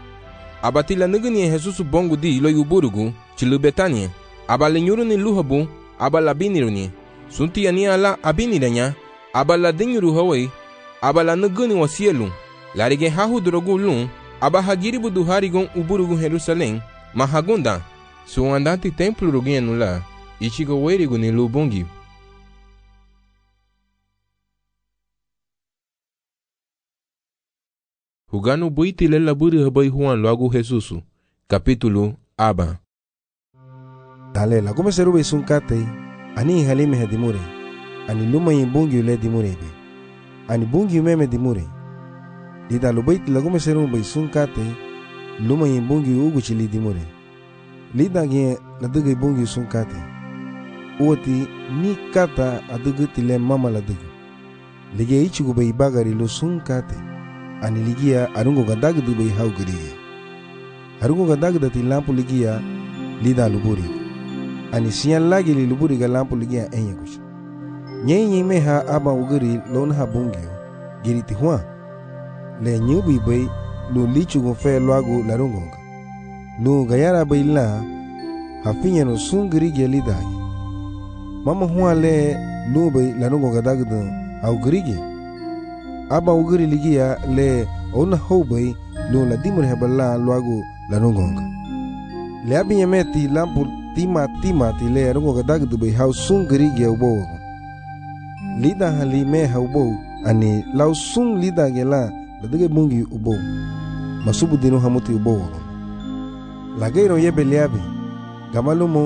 Abati la nuguni Jesusu bongu di lo yuburugu chilu Betania. Aba le nyuru ni luhabu aba la biniruni. Sunti ani ala abiniranya aba la dinyuru hawai aba la nuguni wa cielo. Larige hahu drogu lun aba hagiri budu harigon uburugu Jerusalém mahagunda. Su andati templo ruginha nula ichigo werigu ni lu bongi. Hugano buiti le laburi habai Juan loagu Jesusu. Capítulo Aba. Dale la come serube sun kate ani halime hedimure. Ani luma yimbungi le dimure be. Ani bungi meme dimure. Lida lo buiti la come serube sun kate luma yimbungi ugu chili dimure. Lida ge la dugi bungi sun kate. Uoti ni kata adugu tile mama la dugu. Lige ichigu be bagari lo sun kate. Ani ligia arungo gandag du bai hau giriya. Arungo gandag dati lampu ligia lida luburi. Ani siyan lagi li luburi ga lampu ligia enya kuch. Nye nye me ha aba ugiri lon ha bungio. Giri ti huan. Le nyubi bai lu lichu gon fe luagu larungonga. Lu gayara bai la hafinya no sun girigia lidagi. Mama huan le lu bai larungo gandag du hau girigia. Aba ugiri ligia le ona hobai lo la dimur hebala loagu la nongonga. Le abinya meti lampu tima tima ti le rongo gadag du bai hau sung girigia ubo. Lida hali me haubo ani lau sung lida gela la dige bungi ubo. Masubu dinu hamuti ubo. La geiro yebe leabi. Gamalumo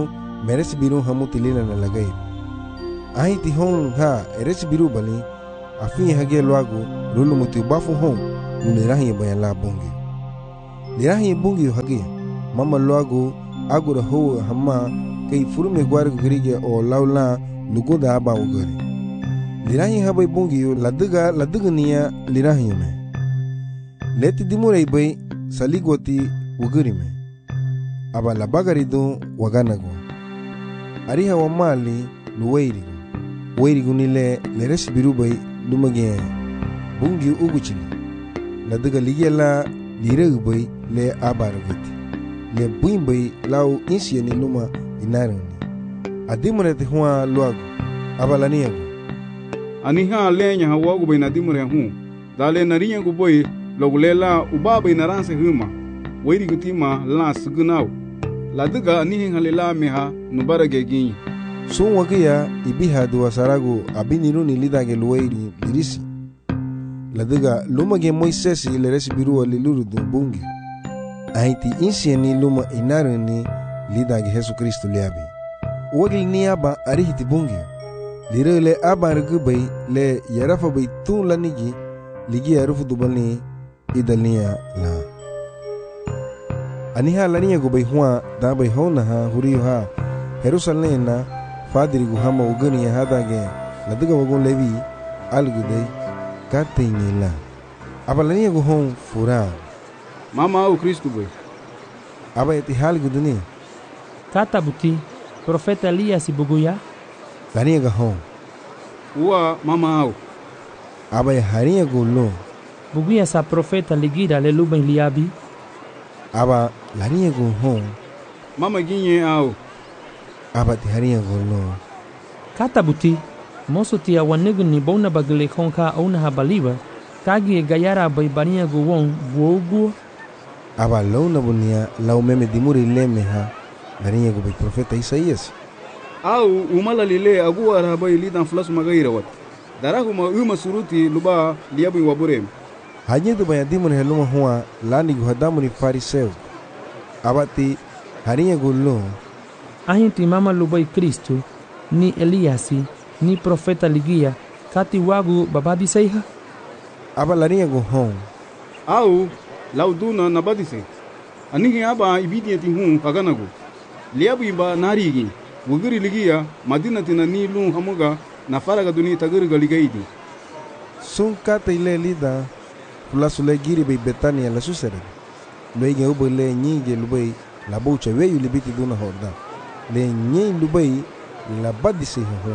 meresi biru hamu tilila na lagay. Ahi ti hong ha eresi biru bali afi hage luago lulu muti bafu hong nirahi bayan la bungi. Nirahi bungi hage mama luago agura ho hamma kay furume gwar gurige o laula nugoda aba ugari. Nirahi habai bungi ladaga ladaga niya nirahi me. Leti dimurei bay saligoti ugari me. Aba labagari do waganago. Ariha wa mali luwairigo. Wairigo nile leresi birubai lumage bungi uguchili. Ladaga ligela liragbai le abaragati. Le buimbai lau insiya ni luma inarani. Adimurete huwa luago. Aba laniago. Aniha lenya hawagu bai nadimure hu. Dale nariyago boy logulela ubaba inaranse huma. Wairigo tima la sugunau. Ladaga anihin halila meha nubarage ginyi. Sun wagia ibiha duwa sarago abiniru ni lidage luwairi lirisi. Ladaga lumage Moisesi leresi biruwa liluru du bungi. Ahiti insiya ni luma inaru ni lidage Yesu Kristo liabi. Wagil ni aba arihiti bungi. Lire le aba rigubai le yarafa bai tun lanigi ligi yarufu dubani idalniya la. Aniha laniya gubai huwa da bai hona ha huriyo ha Jerusalem na fadiri guhama ugani ya hadage ladaga wagon levi algudai katini la. Aba laniya guhon fura. Mama au Kristo bai. Aba eti halgudani. Kata buti profeta Elias buguya. Laniya guhon. Uwa mama au. Aba hariya gulo. Buguya sa profeta ligira le luben liabi. Aba lariya go home. Mama ginye au. Aba ti hariya go no. Kata buti moso ti awanigu ni bona bagle konka ona habaliba kagi gayara bai bariya go won wogu. Aba launa bunia lau meme dimuri leme ha lariya go bai profeta Isaías. Au umala lile aguwa rabai lidan flasu magaira wat. Darahuma uma suruti luba liabu waburem. Hanya tu banyak dimuri heluma huwa lani guhadamu ni fariseu. Abati harinya gulu. Ahinti mama lubai Kristo ni Eliasi ni profeta ligia kati wagu babadi seiha. Aba larinya guhong. Au lauduna nabadi se. Anihi aba ibidi eti hum kaganagu. Liabu iba narigi. Wugiri ligia madina tina ni lung hamuga na faraga duni tagiriga ligaidi. Sun kata ile lida. Pula sule giri bei Betania la susere. Luege ubo le nyige lubai la boucha weyu libiti duna horda. Le nye lubai la badise huwa.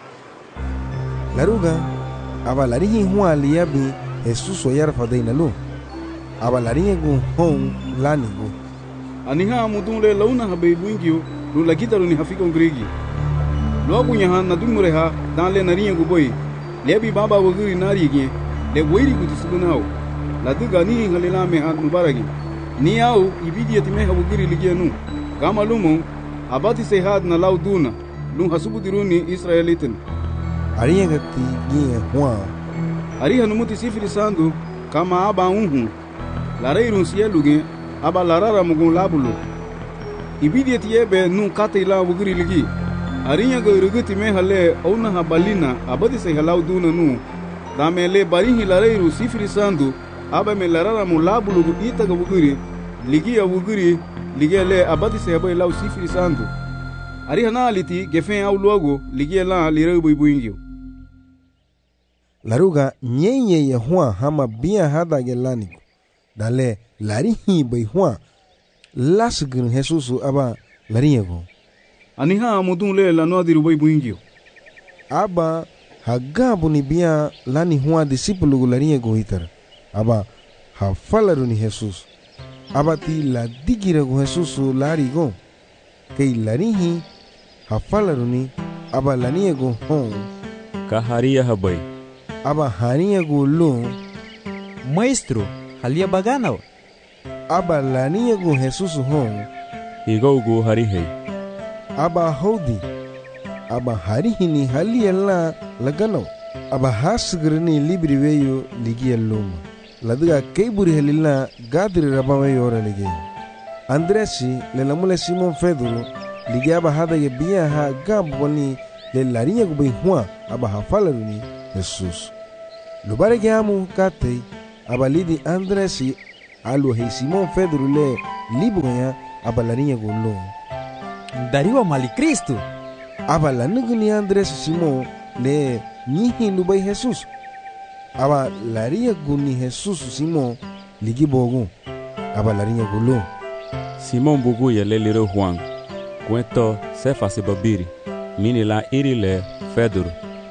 Laruga aba larihi huwa liabi Jesus oyar fadaina lu. Aba larihi gu hong lani gu. Aniha mudun le launa habe buingio lu lagita lu ni hafika ungrigi. Luagu nyahan na dumureha dan le narihi gu boy. Lebi baba wagiri narigi le wairi gu tisugunau. Ladaga ni halila me hat mubaragi ni au ibidi yatime hawgiri ligianu kama lumo abati se had na lauduna lum hasubu diruni Israelitin ariya gati ni hwa ariha numuti sifiri sandu kama aba unhu la reirun sieluge aba larara mugun labulu ibidi yatiebe nu kataila wugiri ligi ariya ga rugati me hale auna habalina abati se halauduna nu damele barihi la reiru sifiri sandu aba me larara mu labulu ita ga wugiri ligia wugiri ligia le abati se bai lau sifiri sandu ari hana aliti gefen au logo ligia la lire bui buingio laruga nyenye ya hua hama bia hada gelani dale larihi bai hua lasgin Jesusu aba lariego aniha mudun le la no diru bui buingio aba hagabu ni bia lani hua disipulu lariego hitara aba hafalaru ni Jesus abati la digira go Jesus larigo kay larihi hafalaru ni aba laniego hon kaharia habai aba haniego lo maestro halia bagana aba laniego Jesus hon igogo harihei aba hodi aba harihi ni halia la lagano aba hasgrani libri weyo ligia loma ladaga keiburi helila gadri rabawe yora ligi Andresi le lamule Simon Pedro ligi aba hada ye biya ha gambo ni le larinha go bem hua aba ha fala ni Jesus. Lo bare que amu kate aba lidi Andresi alu he Simon Pedro le libunya aba larinha go lo. Dariwa mali Cristo. Aba la nugni Andresi Simon le nihi lubai Jesus. Aba larinha go ni Jesus Simon ligi bogu aba larinha go lo. Simon bugu ye le liro Juan. Cuento sefa se babiri. Mini la iri le Pedro.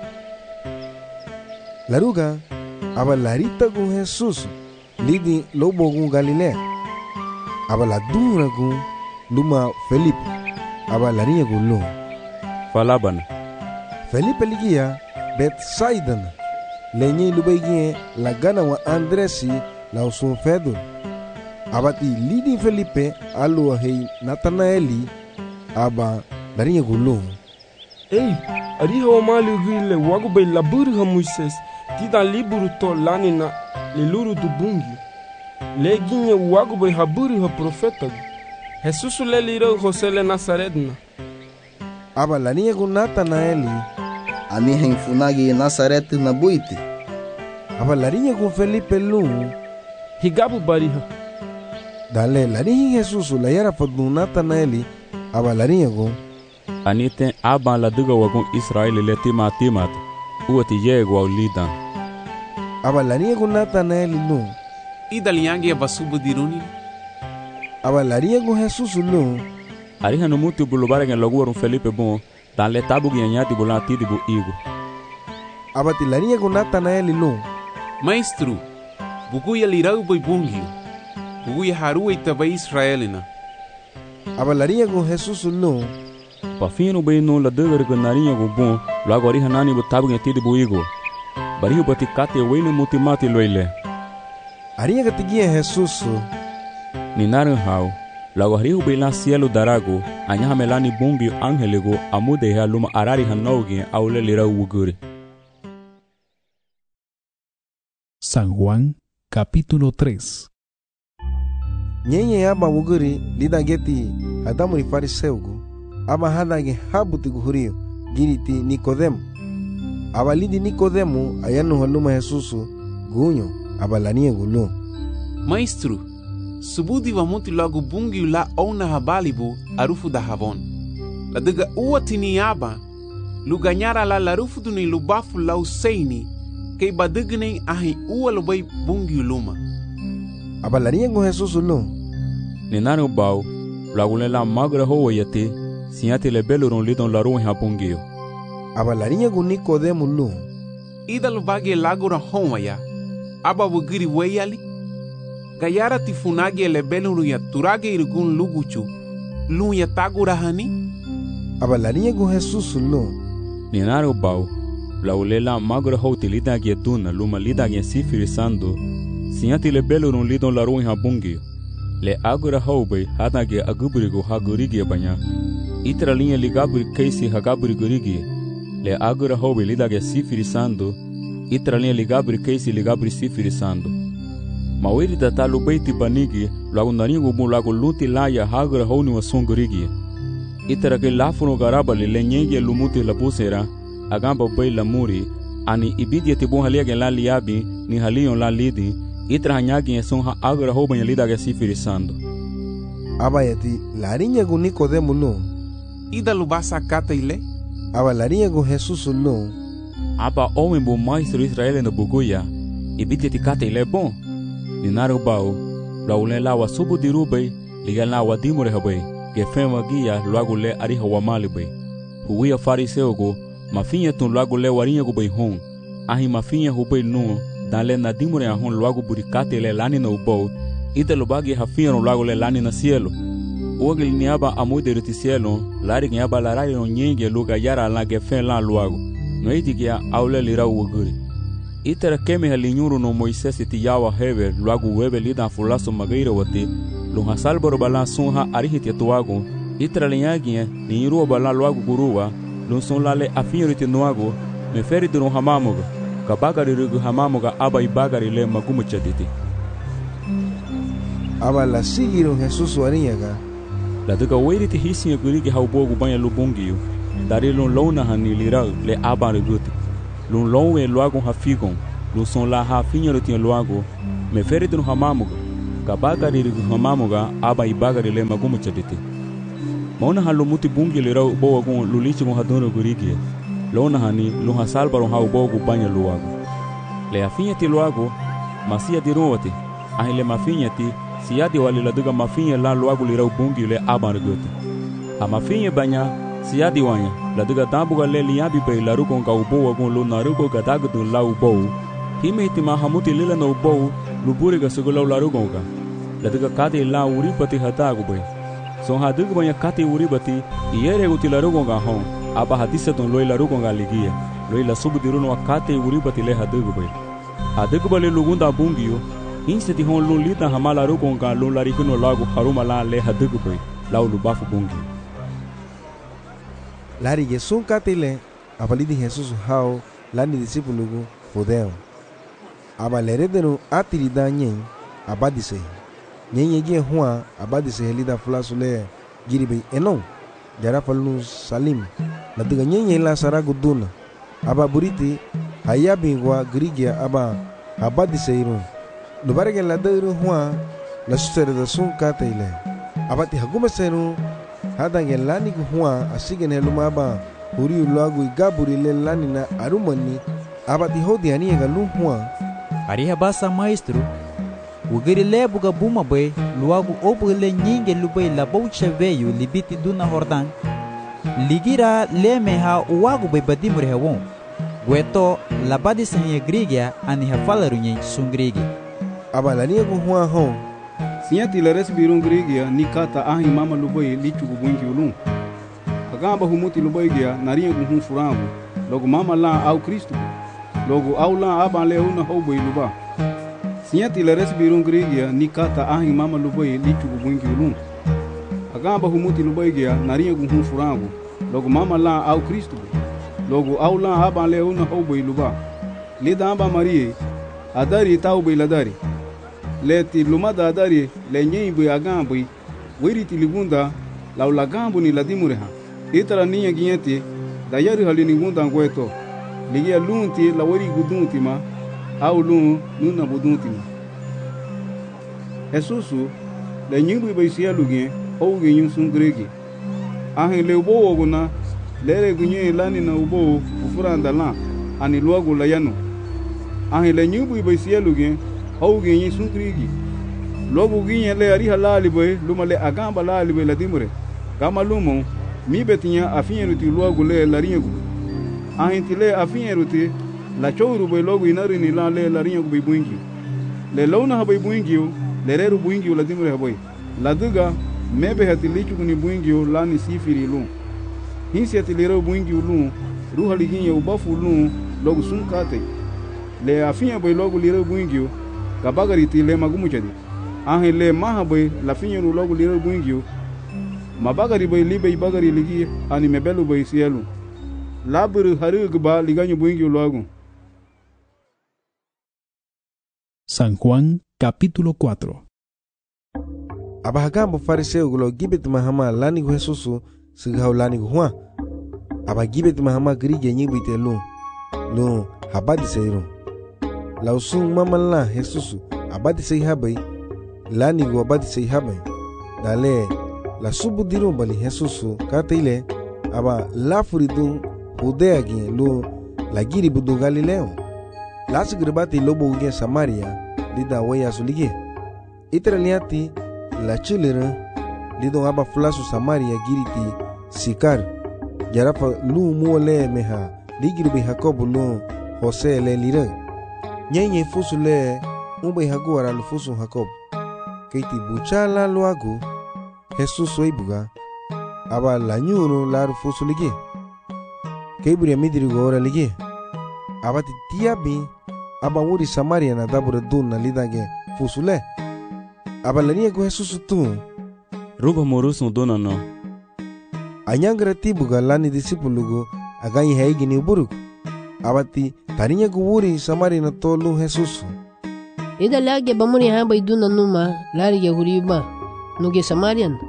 Laruga aba larita con Jesus lidi lobo con Galilea. Aba la dura con luma Felipe. Aba larinha con lo. Falabana. Felipe ligia Bethsaida. Lenye lubegie la gana wa Andresi la usun Pedro. Abati lidi Felipe alu hei Natanaeli aba larinha con lo. Ei, ariha wa mali gile wago bay laburi ha Moises tida liburu to lanina le luru do bungi le ginye wago bay haburi ha profeta Jesus le liro Jose le Nazaretna aba larinha con Natanaeli ani henfunagi Nazaret na buiti aba larinha con Felipe lu higabu bariha dale larinha Jesus la yara fadu Natanaeli aba larinha con Anite aban la duga wagun Israel le tima timat uati yego au lidan. Aba larinha con Natanael lu. Idaliangi abasubu diruni. Aba larinha con Jesus lu. Ariha no muti bulubare ngen logu Felipe bon dan le tabu gianyati bulati dibu igo. Aba ti larinha con Natanael lu. Maestro, bugu ya lirau boy bungi. Bugu ya haru itabai Israelina. Aba larinha con Jesus lu. Pafino bem no ladeira que narinha go bom, logo ari hanani botabu ngeti de buigo. Bariu bati kate wene mutimati loile. Arinha que tiguia Jesus. Ni naran hau, logo ari hu bela cielo darago, anya melani bungi angelego amude ha luma arari hanogi aule lira uguri. San Juan, capítulo tres. Nyenye aba uguri lidageti adamu ni fariseugo. Aba hadage habuti guhurio giriti Nicodemo. Aba lidi Nicodemo ayanu haluma Jesusu gunyo aba lania gulo. Maestro, subudi wa muti logo bungi la ona habalibu arufu da havon. La daga uwa tini aba luganyara la larufu duni lubafu la useini kei badagne ahi uwa lubai bungi luma. Aba lania gu Jesusu lo. Ninano bau lagule la magra ho yate. Siate le beloron lidon la ruin hapungio. Aba larinha gu Nicodemo lu. Ida lo bagi lagura homaya. Aba wugiri weyali. Gayara tifunagi le beloron ya turage irgun luguchu. Lu ya tagura hani. Aba larinha gu Jesus lu. Ninaro bau. La ulela magra ho tilida gie duna luma lida gie sifirisando. Siate le beloron lidon la ruin hapungio. Le agura hobe hadage aguburigo hagurigi banya. Itra linha ligabri keisi hagabri gurigi. Le agura hobe lidage sifirisando. Itra linha ligabri keisi ligabri sifirisando. Mawiri data lubeiti banigi. Lago naringo bu lago luti laya hagura honi wa songurigi. Itra ke lafuno garaba le lenyenge lumuti la busera. Agamba bay la muri. Ani ibidia tibun haliage la liabi. Ni halion la lidi. Itra hanyagi eson ha agura hobe ya lidage sifirisando. Abayati larinha gu Nicodemo lu. Ida lubasa kata ile. Aba larinha gu Jesus lu. Aba owen bu maestro Israel no buguya. Ibiti tikata ile bon. Ninaro bau. La ulela wa subu dirube. Ligala wa dimure habe. Gefema gia luago le ariha wa malibe. Huia fariseo go. Mafinha tun luago le warinha go hon. Ahi mafinha hube nu. Dan le na dimure a hon luago burikate le lani no bo. Ita lubagi hafinha no luago le lani na cielo. Ogil niaba amude rutisielo, lari niaba larai no nyenge luga yara la gefen la luago. No itikia aule lira uguri. Itera keme halinyuru no Moises ti yawa heve luago webe lida fulaso magaira wati. Luha salboro bala sunha arihiti tuago. Itera linyagie ni iruwa bala luago guruwa. Lunson lale afinyoriti nuago. Me feri duru hamamuga. Kabagari rugu hamamuga aba ibagari le magumu chaditi. Aba la sigiro Jesus warinyaga. La daga wairiti hisinga gurigi hau bogu banya lubungiu. Dari lun lona hani lirau le aban reguti. Lun lonwe luago hafigon. Lun son la hafinha rotinha luago. Me ferite no hamamuga. Kabagari rigu hamamuga aba ibagari le magumu chaditi. Mauna halu muti bungi lirau boa gun lulichi gun hadono gurigi. Lona hani lun hasalbaro hau bogu banya luago. Le afinha ti luago masia di ruwati. Ahi le mafinha ti siadi wali la duga mafinha la luago lirau bungi le aban reguti. A mafinha banya siadi wanya la duga tambuga le liabi be la ruko ka ubo gun lu na ruko ka tagdu la ubo. Hime ti mahamuti lila no ubo luburi ga sugulau la ruko ka. La duga kati la uripati hatagu be. Son haduga banya kati uripati iere guti la ruko ka hon. Aba hadisa ton loi la ruko ka ligia. Loi la subudiru no kati uripati le haduga be. Haduga bale lugunda bungio. Inse ti hon lu lita hamala ruko ka lu la rikuno lagu haruma la le haduga be. La ulubafu bungio. Lari Yesun katile apalidi Jesus hao lani disipulugu fudeo. Aba leredenu atirida nyen abadise. Nyen yegi hua abadise helida flasule giribe enon. Jara falu salim. La diga nyen la saragu duna. Aba buriti hayabingwa grigia aba abadise irun. Lubarege la deru hua la susere da sun katile. Abati haguma seru hadange lani kuhua asigen heluma aba huri ulagu igaburi le lani na arumani abati hodi ani ga luhua ariha basa maestro ugiri le buga buma be luagu obule nyinge lubei la bouche veio libiti duna hordan ligira le meha uagu be badimure hewon gueto la badi senya grigia ani ha falarunye sungrigi aba lani kuhua ho Siati la resbirun grigia ni kata ahi mama lubai lichu kubungi ulun. Agamba humuti lubai gia naria guhun furamu. Logo mama la au Kristo. Logo au la aba leuna hobo luba. Siati la resbirun grigia ni kata ahi mama lubai lichu kubungi ulun. Agamba humuti lubai gia naria guhun furamu. Logo mama la au Kristo. Logo au la aba leuna hobo luba. Lida aba Marie adari tau be ladari. Leti lumada adari le nyimbu ya gambu wiriti ligunda la ulagambu ni ladimureha itara ninya ginyeti dayari halini gunda ngweto ligia lunti la wari gudunti ma au lun nuna budunti ma Jesusu le nyimbu be sia lugien o ginyun sungregi ahin le ubo oguna lere gunye lani na ubo ufuranda la ani luagu la yano ahin le nyimbu be sia lugien Hauge yin sungrigi lobu ginye le ari halali boy lumale agamba lali boy ladimure kama lumo mi betinya afinye ruti logu le laringu ahinti le afinye ruti la chowru boy logu inari ni la le laringu boy buingi le lona ha boy buingi le reru buingi ladimure boy laduga mebe hatilichu ni buingi la ni sifiri lu hinsi atilero buingi lu ruhali ginye ubafu lu logu sunkate le afinye boy logu lero buingi Kabagari ti le magumu jadi. Ahe le maha boy la finyo no logo liro buingio. Mabagari boy libe ibagari ligi ani mebelu boy sielu. Laburu haru gba liganyo buingio logo. San Juan capítulo cuatro. Abahagambo fariseu gulo gibet mahama lani gu Jesusu sigau lani gu hua. Aba gibet mahama grige nyibite lu. Lu habadi seiru. Lausung mamala Jesusu abadi sei habai lani gu abadi sei habai dale la subu diru bali Jesusu katile aba la furidu udeagi lu la giri budu Galileo la sigribati lobo uge Samaria lida waya sulige itraliati la chilera lido aba flasu Samaria giriti Sikar jarafa lu muole meha ligiri be Jacob lu Jose le lira Nyenye fusu le umbe haguara lu fusu Jacob. Keiti buchala luagu Jesus oibuga aba la nyuru la fusu ligi. Keiburi amidiri gora ligi. Aba titiabi aba wuri Samaria na dabura duna lidage fusu le. Aba la niego Jesus tu. Ruba morusu duna no. Anyangra tibuga lani disipulugu aganyi haigi ni uburuk. Abati tarinya guwuri Samaria na tolu Jesus. Ida lage bamuni hamba iduna numa lari ya huriba nuge Samarian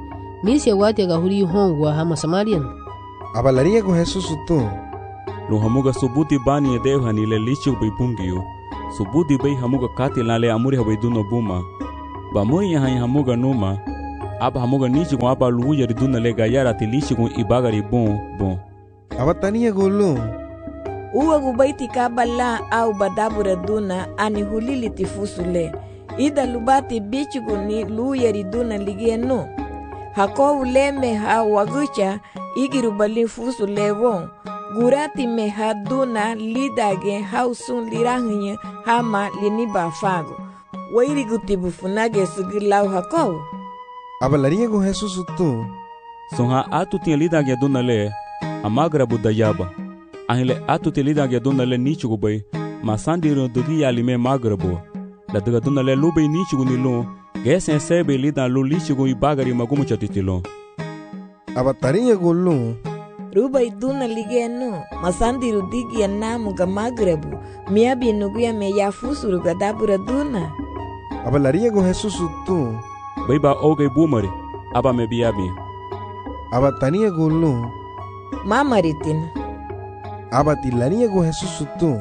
misia wate ga huri hongwa hama Samarian. Abalaria con Jesús tu. Lo hamuga subuti bani edeu hanile lichu bay bungiyo. Subuti bay hamuga kati lale amuri habay duno buma. Ba muri yahan hamuga numa. Aba hamuga nichi con aba luya di duna le gayara ti lichi con ibagari bon bon. Aba tania golo. Uwa gubaiti kabala au badabura duna ani hulili tifusule. Ida lubati bichi guni luya di duna ligieno. Hako uleme ha wagucha igiru bali fusule won. Gurati me ha duna lidage hausun lirahnya hama lini bafago. Wairi gutibu funage sugilau hako. Abalaria con Jesús tu. Sonha atu tinha lidage duna le amagra budayaba. Ahile atu te lidage duna le nichugo bay. Masandiro dogi alime magrabo. La daga duna le lube nichugo nilon. Gesen sebe lidan lo lichugo ibagari magumu chatitilo. Abataria golo. Ruba iduna ligeno, masandiru digi namu ga magrebu, miabi nuguya me ya fusuru ga dabura duna. Abalaria con Jesús tu. Baiba oge bumari, aba me biabi. Abatania golo. Mamaritin. Abatilania con Jesús tu.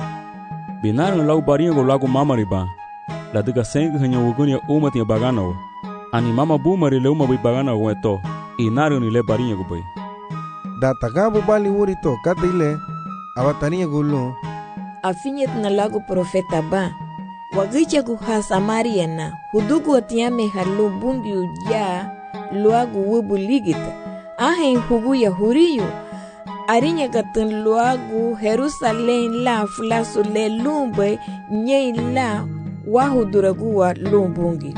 Binaran lau barinha go lago mamariba. La diga senga hanya wugunya uma tinha bagano. Ani mama bumari le uma bai bagano weto. Inaru ni le barinha go bai. Da tagabu bali urito katile. Abatania golo. Afinyet na lago profeta ba. Wagicha guha Samariana. Hudugu atiame halu bungi uja. Luagu wubu ligita. Ahen hugu ya huriyo. Arinya katun luagu Jerusalem la fulasu le lumbe nye la wahuduraguwa lumbungi.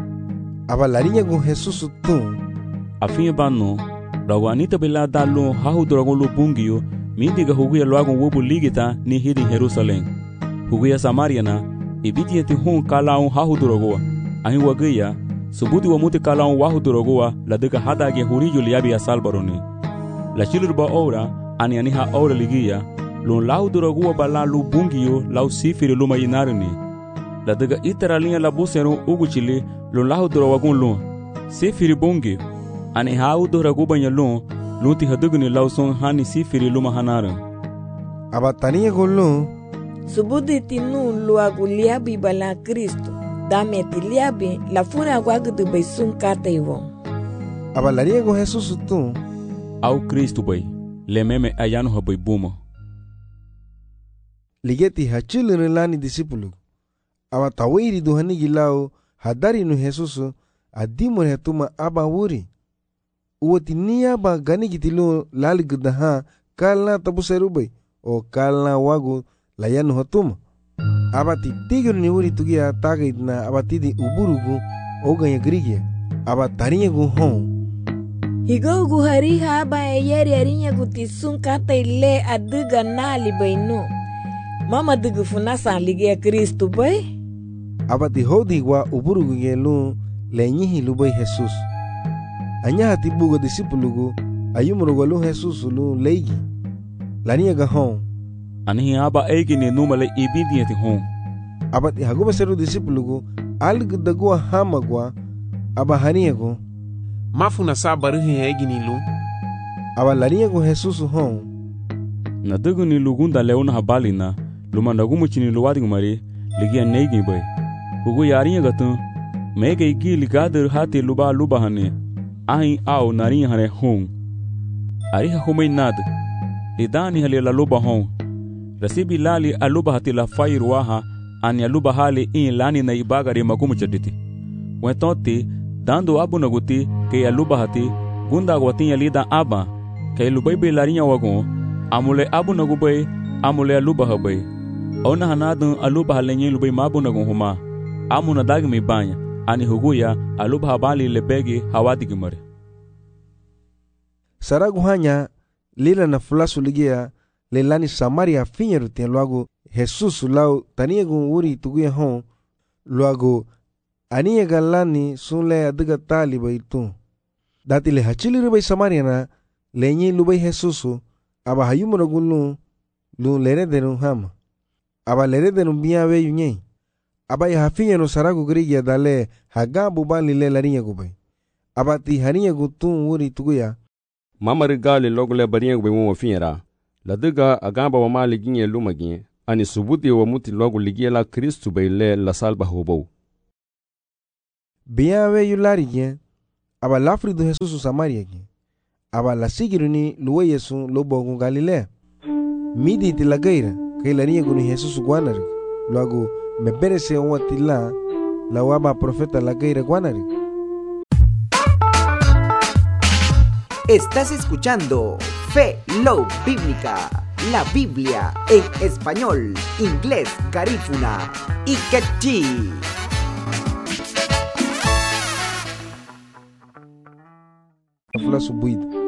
Abalaria con Jesús tu. Afinha bano. Ragu anita bela dalu hahuduragu lumbungiyo. Mindiga hugu ya luagu wubu ligita ni hidi Jerusalem. Hugu ya Samariana. Ibiti yeti hun kalaun hahuduraguwa. Ahin wagaya. Subudi wa muti kalaun wahuduraguwa. Ladika hadage huriyo liabi ya salbaroni. La chilurba ora. Ani ani ha ora ligia lon lau duraguwa bala lu bungiyo lau sifiri luma yinarini la daga itara linha la busero ugu chili lon lau durawagun lon sifiri bungi ani ha u duragu banya lon lunti hadugni lau son hani sifiri luma hanaran Abatania golo. Subudi tinu luagu liabi bala Kristo dame ti liabi la funa wagudu bay sun kataiwo. Abalaria con Jesús tu. Au Kristo bay. Le meme ayano habai buma. Ligeti hachilun lani disipulu. Awatawiri duhani gilao hadari nu Jesús adimur hetuma aba wuri. Uwati ni aba gani gitilu lali gudaha kalna tabu serubai o kalna wagu layanu hatuma. Abati tigir ni wuri tugia taga idna abatidi uburugu oganya grigia. Abatarinya gu hon. Higo guhari haba eyeri arinya gutisun kata ile aduga nali bainu. Mama dugu funasa ligia Kristo bay. Abati hodi wa uburugu ngelu lenyihi lubai Jesús. Anya hati bugo disipulugu ayumurugu lu Jesús lu leigi. Lania ga hon. Anihi aba egi ni numale ibidi yeti hon. Abati haguba seru disipulugu algu dagua hamagwa aba haniago. Mafuna sabarihi hegi ni lu. Abalaria con Jesús hon. Na dugu ni lugunda leona habalina. Lumandagumu chini luwadi ngumari. Ligia neigi bay. Hugu yarinya gatun. Mege igi ligadir hati luba luba hane. Ahin au narinya hane hon. Ariha humay nad. Lidani hali la luba hon. Rasibi lali aluba hati la fayir waha. Ani aluba hali in lani na ibagari magumu chaditi. Wentonti. Dando abu naguti ke aluba hati gunda gwatin lida aba ke lubai be larinya wagon amule abu nagubai amule aluba habai ona hanadun aluba halenye lubai mabu nagun huma amuna dagmi banya ani huguya aluba habali lebegi hawadi gimare Saragu hanya lila na fulasu ligia lelani Samaria finyeru tien luago Jesús lau taniegu uri tuguya hon luago Aniya galani sunle adiga tali baitu. Dati le hachili rubai Samariana lenyi lubai Jesusu aba hayumura gulu lu lere denu hama. Aba lere denu biya we yunye. Aba ya hafinya no saragu grigia dale hagabu bali le larinya gubai. abati harinya gutun wuri tuguya mamari gali logole bariya gube mo fiera la diga agamba wa mali ginye lumagi ani subuti wa muti logo ligie la Kristu beile la salba hobo biyawe yulari gen aba lafri do Jesus Samaria gen aba la sigiruni luwe Yesu lobo gun Galilea midi ti la gaira kay la niya guni Jesus guanari luego me perece un atila la waba profeta la gaira guanari. Estás escuchando Fe Low Bíblica, la Biblia en español, inglés, garífuna y quechí. Fula subuida.